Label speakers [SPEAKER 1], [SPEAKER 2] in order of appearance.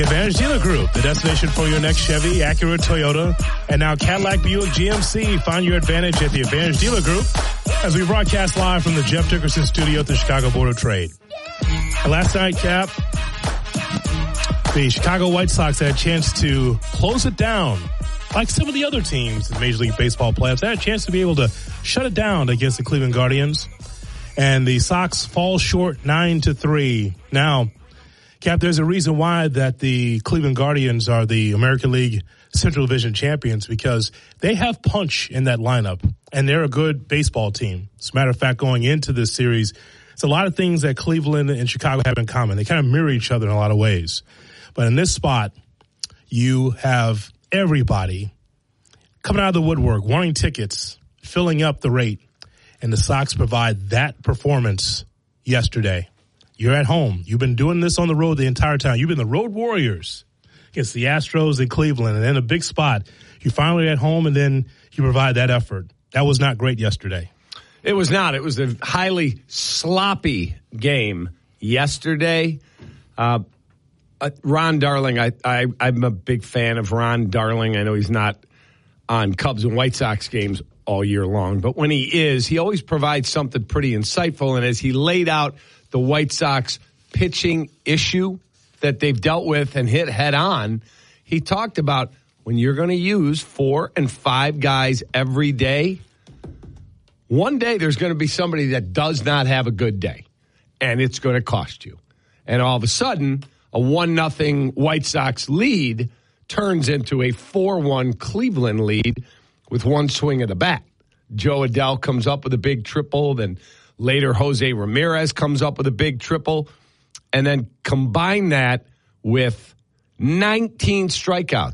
[SPEAKER 1] Advantage Dealer Group, the destination for your next Chevy, Acura, Toyota, and now Cadillac, Buick, GMC. Find your advantage at the Advantage Dealer Group as we broadcast live from the Jeff Dickerson studio at the Chicago Board of Trade. And last night, Cap, the Chicago White Sox had a chance to close it down. Like some of the other teams in Major League Baseball playoffs, they had a chance to be able to shut it down against the Cleveland Guardians. And the Sox fall short 9-3. Now, Cap, there's a reason why that the Cleveland Guardians are the American League Central Division champions, because they have punch in that lineup, and they're a good baseball team. As a matter of fact, going into this series, it's a lot of things that Cleveland and Chicago have in common. They kind of mirror each other in a lot of ways. But in this spot, you have everybody coming out of the woodwork, wanting tickets, filling up the rate, and the Sox provide that performance yesterday. You're at home. You've been doing this on the road the entire time. You've been the road warriors against the Astros in Cleveland, and then a big spot. You finally at home, and then you provide that effort. That was not great yesterday.
[SPEAKER 2] It was not. It was a highly sloppy game yesterday. Ron Darling, I'm a big fan of Ron Darling. I know he's not on Cubs and White Sox games all year long, but when he is, he always provides something pretty insightful. And as he laid out the White Sox pitching issue that they've dealt with and hit head on, he talked about when you're going to use 4 and 5 guys every day, one day there's going to be somebody that does not have a good day, and it's going to cost you. And all of a sudden, a 1-0 White Sox lead turns into a 4-1 Cleveland lead with one swing of the bat. Joe Adell comes up with a big triple, then later Jose Ramirez comes up with a big triple, and then combine that with 19 strikeouts.